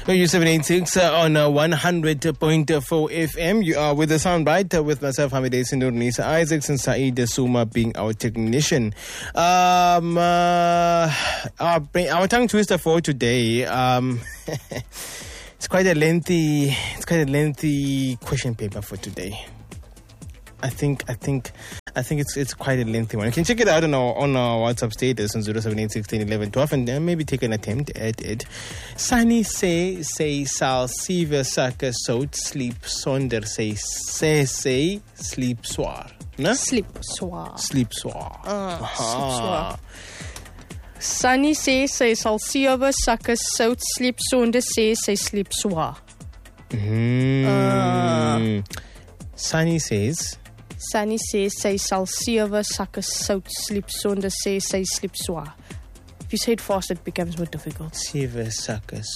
U786 on 100.4 FM. You are with the Soundbite with myself, Hamid Asin, Nisa Isaacs, and Saeed Suma being our technician. Our tongue twister for today. It's quite a lengthy question paper for today. I think it's quite a lengthy one. You can check it out on our WhatsApp status on 0786101112 and maybe take an attempt at it. Sunny say sal sieve sake sout sleep sonder say sleep soir. No? Sleep soir. Sleep soir. Sleep soir. Sunny sê sy sal 7 sakke sout sleep sonder sê sy sleep soir. Sunny says sy sal 7 sakke sout sleep sonder sê sy sleep soir. If you say it fast, it becomes more difficult. 7 sakke